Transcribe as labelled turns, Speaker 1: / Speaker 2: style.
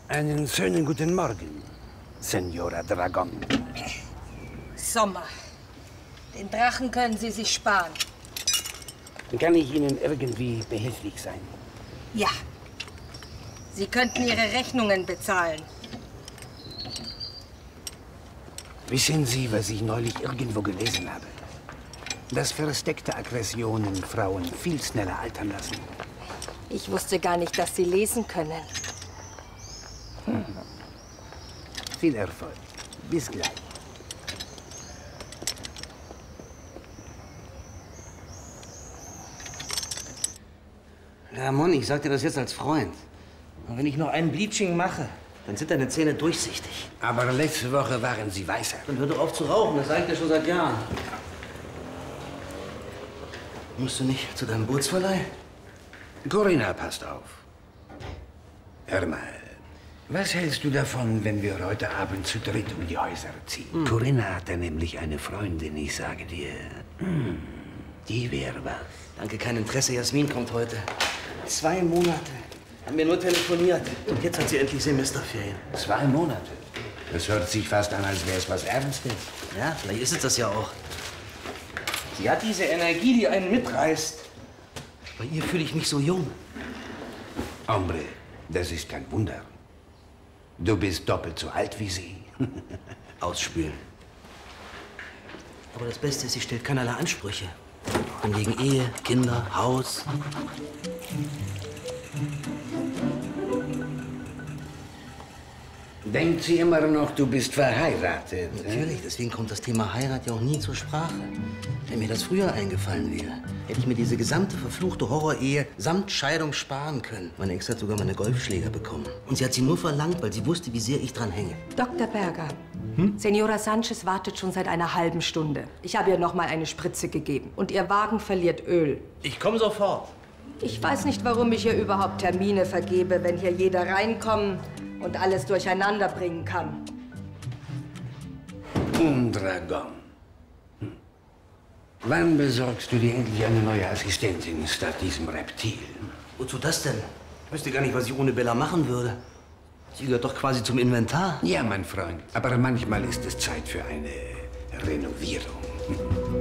Speaker 1: Einen schönen guten Morgen, Senora Dragon.
Speaker 2: Sommer. Den Drachen können Sie sich sparen.
Speaker 1: Kann ich Ihnen irgendwie behilflich sein?
Speaker 2: Ja. Sie könnten Ihre Rechnungen bezahlen.
Speaker 1: Wissen Sie, was ich neulich irgendwo gelesen habe? Dass versteckte Aggressionen Frauen viel schneller altern lassen.
Speaker 2: Ich wusste gar nicht, dass Sie lesen können.
Speaker 1: Viel Erfolg. Bis gleich.
Speaker 3: Ramon, ich sag dir das jetzt als Freund. Und wenn ich noch ein Bleaching mache, dann sind deine Zähne durchsichtig.
Speaker 1: Aber letzte Woche waren Sie weißer.
Speaker 3: Dann hör doch auf zu rauchen, das sag ich dir schon seit Jahren. Musst du nicht zu deinem Bootsverleih?
Speaker 1: Corinna, passt auf. Hör mal, was hältst du davon, wenn wir heute Abend zu dritt um die Häuser ziehen? Corinna hat da nämlich eine Freundin, ich sage dir. Die wäre was.
Speaker 3: Danke, kein Interesse. Jasmin kommt heute. 2 Monate. Haben wir nur telefoniert. Und jetzt hat sie endlich Semesterferien.
Speaker 1: 2 Monate? Das hört sich fast an, als wäre es was Ernstes.
Speaker 3: Ja, vielleicht ist es das ja auch. Sie hat diese Energie, die einen mitreißt. Bei ihr fühle ich mich so jung.
Speaker 1: Hombre, das ist kein Wunder. Du bist doppelt so alt wie sie.
Speaker 3: Ausspülen. Aber das Beste ist, sie stellt keinerlei Ansprüche. Von wegen Ehe, Kinder, Haus.
Speaker 1: Denkt sie immer noch, du bist verheiratet?
Speaker 3: Natürlich, deswegen kommt das Thema Heirat ja auch nie zur Sprache. Wenn mir das früher eingefallen wäre, hätte ich mir diese gesamte verfluchte Horrorehe samt Scheidung sparen können. Meine Ex hat sogar meine Golfschläger bekommen. Und sie hat sie nur verlangt, weil sie wusste, wie sehr ich dran hänge.
Speaker 2: Dr. Berger, Senora Sanchez wartet schon seit einer halben Stunde. Ich habe ihr noch mal eine Spritze gegeben. Und ihr Wagen verliert Öl.
Speaker 3: Ich komme sofort.
Speaker 2: Ich weiß nicht, warum ich hier überhaupt Termine vergebe, wenn hier jeder reinkommen und alles durcheinander bringen kann.
Speaker 1: Dragon. Wann besorgst du dir endlich eine neue Assistentin statt diesem Reptil?
Speaker 3: Wozu das denn? Ich wüsste gar nicht, was ich ohne Bella machen würde. Sie gehört doch quasi zum Inventar.
Speaker 1: Ja, mein Freund. Aber manchmal ist es Zeit für eine Renovierung.